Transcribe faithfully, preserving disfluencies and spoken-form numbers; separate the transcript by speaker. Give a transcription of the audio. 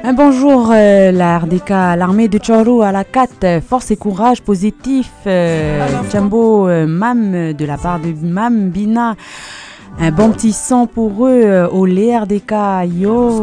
Speaker 1: Un bonjour, euh, la R D K, l'armée de Tchoro à la quatre, force et courage positif, euh, Jumbo euh, Mam de la part de Mam Bina. Un bon petit son pour eux, euh, au R D K, yo.